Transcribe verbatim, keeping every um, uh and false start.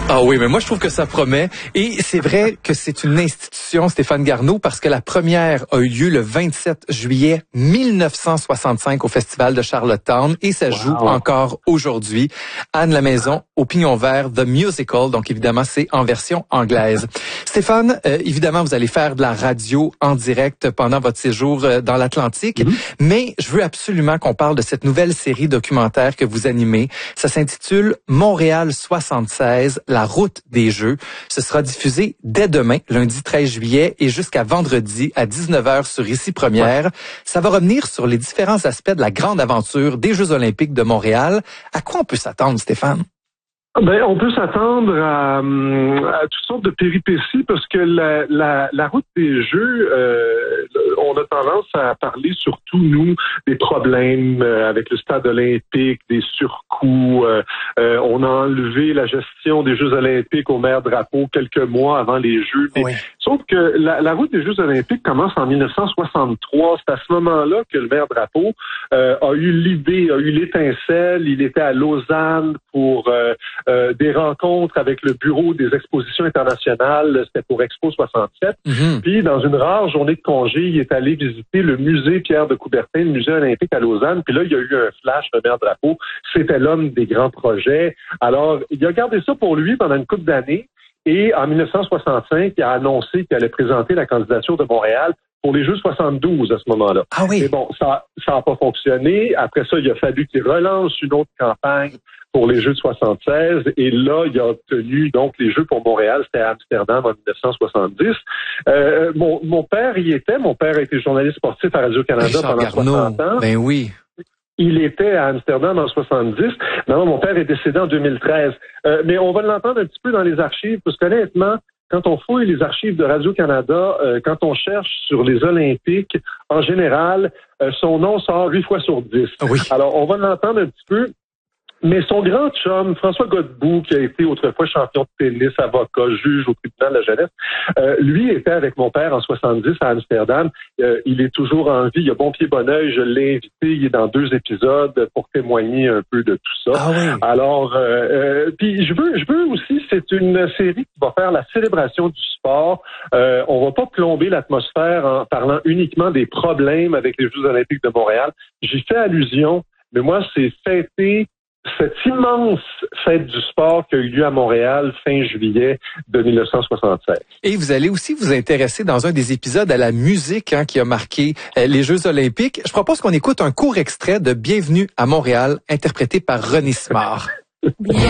Ah oui, mais moi je trouve que ça promet. Et c'est vrai que c'est une institution, Stéphane Garneau, parce que la première a eu lieu le vingt-sept juillet mille neuf cent soixante-cinq au Festival de Charlottetown et ça wow. joue encore aujourd'hui. Anne Lamaison au Pignon Vert, The Musical, donc évidemment c'est en version anglaise. Stéphane, euh, évidemment vous allez faire de la radio en direct pendant votre séjour euh, dans l'Atlantique, mm-hmm. mais je veux absolument qu'on parle de cette nouvelle série documentaire que vous animez. Ça s'intitule Montréal soixante-seize, la route des Jeux. Ce sera diffusé dès demain, lundi treize juillet, et jusqu'à vendredi à dix-neuf heures sur Ici Première. Ouais. Ça va revenir sur les différents aspects de la grande aventure des Jeux olympiques de Montréal. À quoi on peut s'attendre, Stéphane? Ben, on peut s'attendre à, à toutes sortes de péripéties parce que la, la, la route des Jeux, euh, on a tendance à parler surtout, nous, des problèmes avec le stade olympique, des surcoûts. Euh, euh, on a enlevé la gestion des Jeux olympiques au maire Drapeau quelques mois avant les Jeux. Mais, oui. Sauf que la, la route des Jeux olympiques commence en mille neuf cent soixante-trois. C'est à ce moment-là que le maire Drapeau euh, a eu l'idée, a eu l'étincelle. Il était à Lausanne pour... Euh, Euh, des rencontres avec le Bureau des expositions internationales, c'était pour Expo soixante-sept. Mm-hmm. Puis, dans une rare journée de congé, il est allé visiter le musée Pierre de Coubertin, le musée olympique à Lausanne. Puis là, il y a eu un flash, le maire Drapeau. C'était l'homme des grands projets. Alors, il a gardé ça pour lui pendant une couple d'années. Et en mille neuf cent soixante-cinq, il a annoncé qu'il allait présenter la candidature de Montréal pour les Jeux soixante-douze à ce moment-là. Ah oui. Mais bon, ça ça n'a pas fonctionné. Après ça, il a fallu qu'il relance une autre campagne pour les Jeux de soixante-seize. Et là, il a obtenu donc les Jeux pour Montréal. C'était à Amsterdam en mille neuf cent soixante-dix. Euh, mon, mon père y était. Mon père a été journaliste sportif à Radio-Canada pendant Garneau. soixante ans. Ben oui. Il était à Amsterdam en soixante-dix. Maintenant, mon père est décédé en deux mille treize. Euh, mais on va l'entendre un petit peu dans les archives, parce qu'honnêtement, quand on fouille les archives de Radio-Canada, euh, quand on cherche sur les Olympiques, en général, euh, son nom sort huit fois sur dix. Oui. Alors, on va l'entendre un petit peu. Mais son grand chum, François Godbout, qui a été autrefois champion de tennis, avocat, juge au tribunal de la jeunesse, euh, lui était avec mon père en soixante-dix à Amsterdam. Euh, il est toujours en vie. Il a bon pied, bon oeil. Je l'ai invité. Il est dans deux épisodes pour témoigner un peu de tout ça. Ah oui. Alors, euh, euh, puis je veux, je veux aussi, c'est une série qui va faire la célébration du sport. Euh, on va pas plomber l'atmosphère en parlant uniquement des problèmes avec les Jeux olympiques de Montréal. J'y fais allusion, mais moi, c'est fêter cette immense fête du sport qui a eu lieu à Montréal fin juillet de mille neuf cent soixante-seize. Et vous allez aussi vous intéresser dans un des épisodes à la musique hein, qui a marqué euh, les Jeux olympiques. Je propose qu'on écoute un court extrait de Bienvenue à Montréal, interprété par René Simard.